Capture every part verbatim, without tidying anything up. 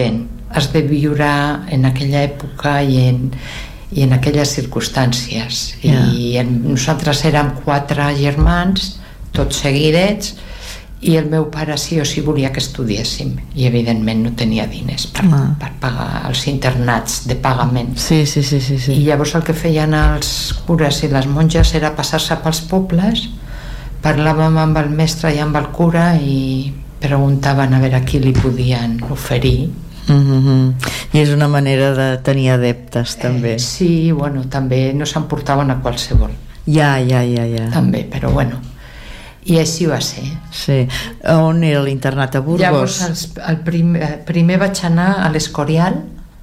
s'entén. Has de viure en aquella època i en, i en aquelles circumstàncies. Yeah. I en, nosaltres érem quatre germans, tots seguidets, i el meu pare sí o sí volia que estudiéssim, i evidentment no tenia diners per, ah. per pagar els internats de pagament. Sí, sí, sí, sí, sí. I llavors el que feien els cures i les monges era passar-se pels pobles, parlàvem amb el mestre i amb el cura i preguntaven a veure a qui li podien oferir. Mm-hmm. I és una manera de tenir adeptes, també. Eh, sí, bueno, també no s'emportaven a qualsevol. Ja, ja, ja, ja. També, però bueno. I així va ser. Sí. On era l'internat? A Burgos? Llavors els, el primer, primer vaig anar a l'Escorial,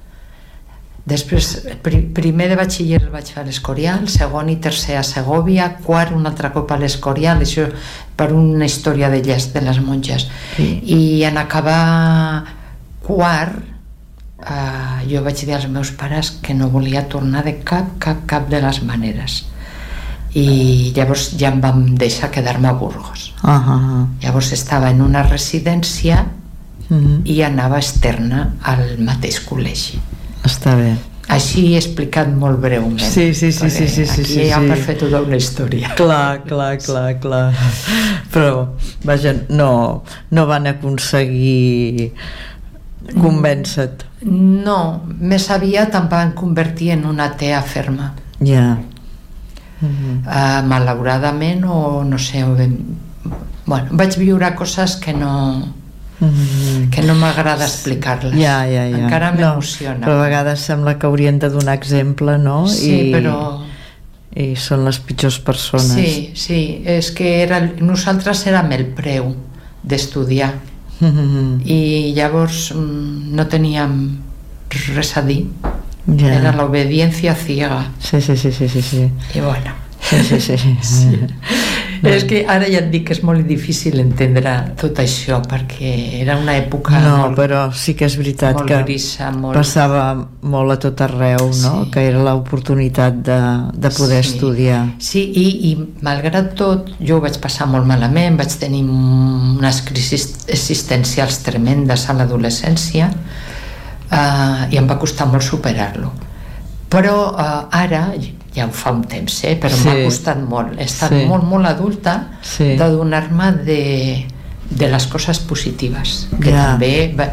després pri, primer de batxiller el vaig fer a l'Escorial, segon i tercer a Segòvia, quart un altre cop a l'Escorial, això per una història d'elles, de les monges. Sí. I en acabar quart eh, jo vaig dir als meus pares que no volia tornar de cap, cap, cap de les maneres. I llavors ja em vam deixar quedar-me a Burgos. Uh-huh. Llavors estava en una residència uh-huh. i anava externa al mateix col·legi. Està bé. Així he explicat molt breument. Sí, sí, sí, sí, sí, sí, aquí sí, hi ha sí. per fer tota una història. Clar, clar, clar, clar. Però, vaja, no, no van aconseguir convèncer-te. No, més aviat em van convertir en una atea ferma. Ja. Yeah. Uh-huh. Uh, malauradament o no sé o ben... bueno, vaig viure coses que no uh-huh. que no m'agrada explicar-les. Ja, ja, ja. Encara m'emociona. No, però a vegades sembla que haurien de donar exemple, no? Sí, I, però... I són les pitjors persones. Sí, sí, és que era... nosaltres érem el preu d'estudiar uh-huh. i llavors mm, no teníem res a dir. Yeah. Era l'obediència ciega. Sí, sí, sí, sí, sí, sí. I bueno. Sí, sí, sí. sí. No. És que ara ja et dic que és molt difícil entendre tot això, perquè era una època no, molt... però sí que és veritat molt que grisa, molt... passava molt a tot arreu, no? Sí. Que era l'oportunitat de, de poder sí. estudiar. Sí, i, i malgrat tot, jo ho vaig passar molt malament, vaig tenir unes crisis existencials tremendes a l'adolescència, Uh, i em va costar molt superar-lo, però uh, ara ja ho fa un temps, eh, però sí. m'ha costat molt, he estat sí. molt molt adulta sí. de donar-me de, de les coses positives que ja. també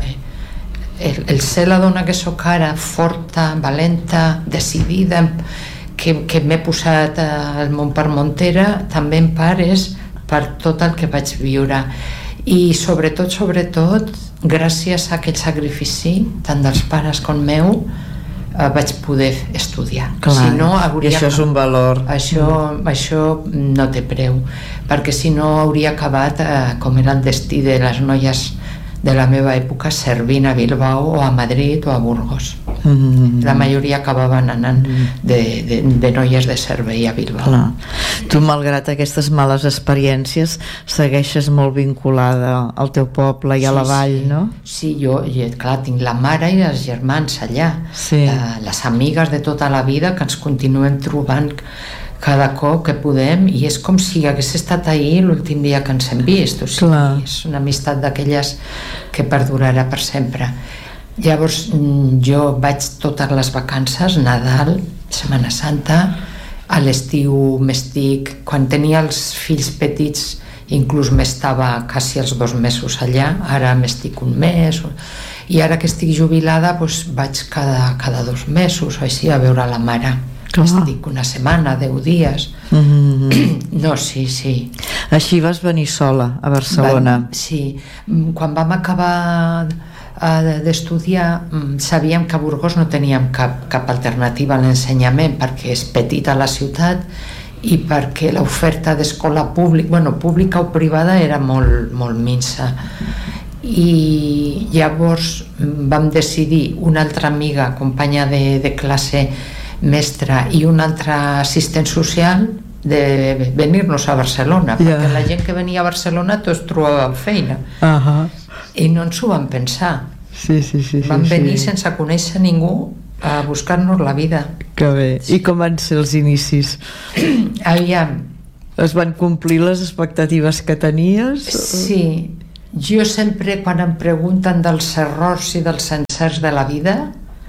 el, el ser la dona que sóc ara, forta, valenta, decidida, que, que m'he posat al món per muntera, també en part és per tot el que vaig viure. I sobretot, sobretot, gràcies a aquell sacrifici, tant dels pares com meu, eh, vaig poder estudiar. Clar, si no, hauria... I això és un valor. Això, mm. això no té preu, perquè si no hauria acabat, eh, com era el destí de les noies de la meva època, servint a Bilbao o a Madrid o a Burgos. Mm-hmm. La majoria acabaven anant de, de, de noies de servei a Bilbao. Clar. Tu, malgrat aquestes males experiències, segueixes molt vinculada al teu poble i a sí, la vall, sí. no? Sí, jo, jo, clar, tinc la mare i els germans allà, sí. la, les amigues de tota la vida que ens continuem trobant cada cop que podem, i és com si hagués estat ahir l'últim dia que ens hem vist, o sigui, és una amistat d'aquelles que perdurarà per sempre. Llavors jo vaig totes les vacances, Nadal, Setmana Santa, a l'estiu m'estic, quan tenia els fills petits inclús m'estava quasi els dos mesos allà, ara m'estic un mes, i ara que estic jubilada doncs vaig cada, cada dos mesos o així a veure la mare. Clar. Estic una setmana, deu dies. Mm-hmm. No, sí, sí. Així vas venir sola a Barcelona? Va, sí. Quan vam acabar uh, d'estudiar, sabíem que a Burgos no teníem cap, cap alternativa a l'ensenyament, perquè és petita la ciutat i perquè l'oferta d'escola pública, bueno, pública o privada era molt, molt minsa. I llavors vam decidir, una altra amiga, companya de, de classe, mestra, i un altre assistent social, de venir-nos a Barcelona, yeah. perquè la gent que venia a Barcelona tots trobàvem feina. Uh-huh. I no ens ho vam pensar. Sí, sí, sí, vam sí, venir sí. sense conèixer ningú a buscar-nos la vida. Que bé. I com van ser els inicis? Aviam. Es van complir les expectatives que tenies? Sí. Jo sempre, quan em pregunten dels errors i dels encerts de la vida,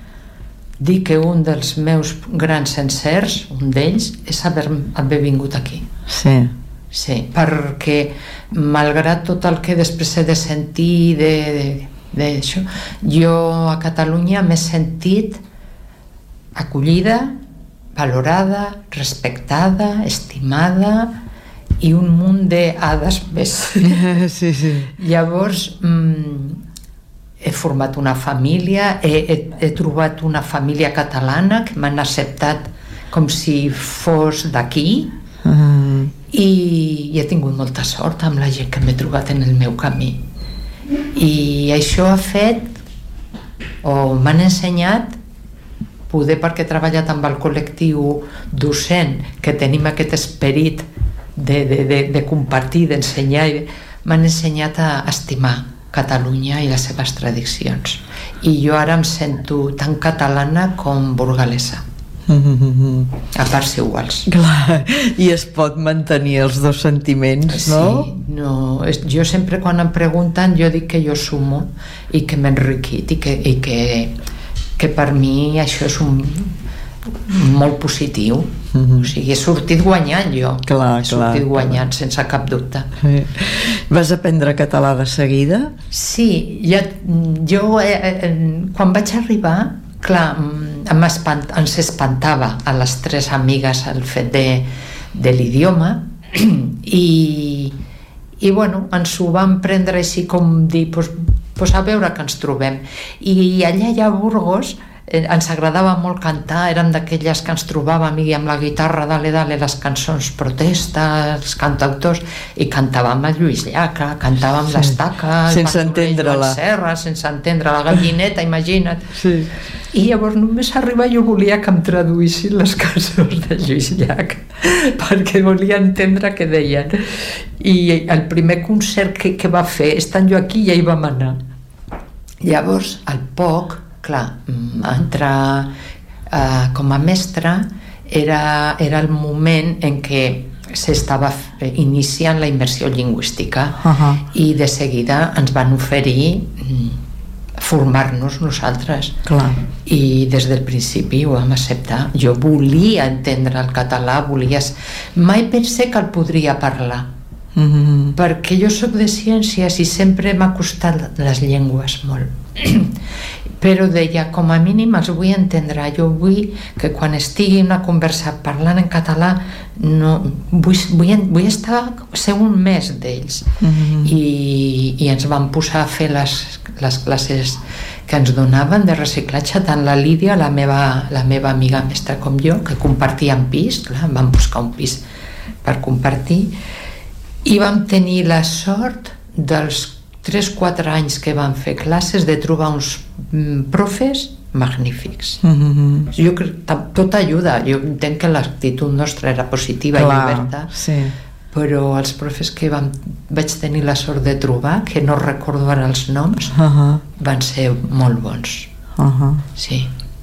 dic que un dels meus grans encerts, un d'ells, és haver, haver vingut aquí. Sí. Sí, perquè malgrat tot el que després he de sentir de, de, de això, jo a Catalunya m'he sentit acollida, valorada, respectada, estimada i un munt d'hades més. Sí, sí. Llavors mmm, he format una família, he, he, he trobat una família catalana que m'han acceptat com si fos d'aquí. Uh-huh. I, i he tingut molta sort amb la gent que m'he trobat en el meu camí, i això ha fet, o m'han ensenyat, poder, perquè he treballat amb el col·lectiu docent, que tenim aquest esperit de, de, de, de compartir, d'ensenyar, m'han ensenyat a estimar Catalunya i les seves tradicions, i jo ara em sento tan catalana com burgalesa. A parts iguals. Clar, i es pot mantenir els dos sentiments, no? Sí, no, jo sempre quan em pregunten jo dic que jo sumo i que m'he enriquit i, que, i que, que per mi això és un, molt positiu. Mm-hmm. O sigui, he sortit guanyant jo. Clar, he sortit clar, guanyant, clar. Sense cap dubte. Sí. Vas aprendre català de seguida? Sí, ja, jo eh, eh, quan vaig arribar, clar, espant, ens espantava a les tres amigues el fet de, de l'idioma i, i bueno, ens ho vam prendre així com dir, pues, pues a veure que ens trobem, i allà a Burgos eh, ens agradava molt cantar, érem d'aquelles que ens trobàvem i amb la guitarra dale dale les cançons protesta, els cantautors, i cantàvem el Lluís Llach, cantàvem sí. l'Estaca, sense entendre-la, Serra, sense entendre la gallineta, imagina't. Sí. I llavors només arribar jo volia que em traduïssin les cançons de Lluís Llach perquè volia entendre què deien, i el primer concert que, que va fer, estant jo aquí, ja hi vam anar. Llavors al poc, clar, entrar eh, com a mestra era, era el moment en què s'estava iniciant la immersió lingüística. Uh-huh. I de seguida ens van oferir formar-nos nosaltres. Clar. I des del principi ho vam acceptar. Jo volia entendre el català, volia... mai pensé que el podria parlar, mm-hmm. perquè jo sóc de ciències i sempre m'ha costat les llengües molt, però deia, com a mínim els vull entendre. Jo vull que quan estigui una conversa parlant en català no, vull, vull, vull estar, ser un mes d'ells. Mm-hmm. I, i ens vam posar a fer les, les classes que ens donaven de reciclatge, tant la Lídia, la meva, la meva amiga mestra, com jo, que compartíem pis. Clar, vam buscar un pis per compartir, i vam tenir la sort dels tres o quatre anys que vam fer classes de trobar uns profes magnífics. Mm-hmm. Jo crec que tot ajuda. Jo entenc que l'actitud nostra era positiva. Clar, i oberta, sí. Però els profes que vam, vaig tenir la sort de trobar, que no recordo ara els noms, uh-huh. van ser molt bons. Uh-huh. Sí.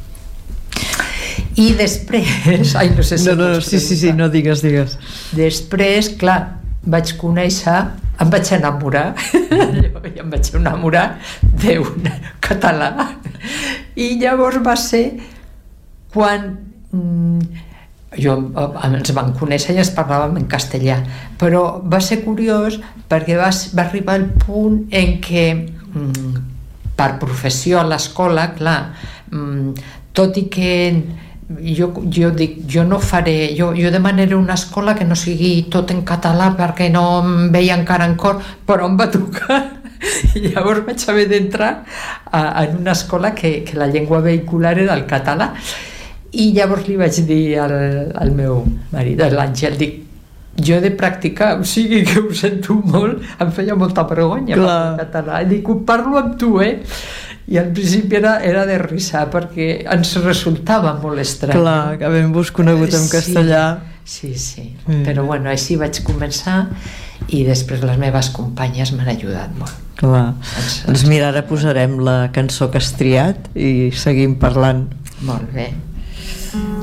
I després... Ai, no sé si no, no, no, sí, sí, sí, no digues, digues. Després, clar, vaig conèixer, em vaig enamorar, jo em vaig enamorar d'un català, i llavors va ser quan jo, ens vam conèixer i ens parlàvem en castellà, però va ser curiós perquè va, va arribar el punt en què per professió a l'escola, clar, tot i que Jo, jo dic, jo no faré, jo, jo demanaré una escola que no sigui tot en català perquè no em veia encara en cor, però em va trucar i llavors vaig haver d'entrar a, en una escola que, que la llengua vehicular era el català, i llavors li vaig dir al, al meu marit, l'Àngel, dic, jo he de practicar, o sigui que ho sento molt, em feia molta vergonya parlar català, i dic, ho parlo amb tu, eh? I al principi era, era de risa perquè ens resultava molt estrany. Clar, que havent-vos conegut en castellà. Sí, sí, sí. Mm. Però bueno, així vaig començar, i després les meves companyes m'han ajudat molt. Clar. Doncs mira, ara posarem la cançó que has triat i seguim parlant. Molt bé.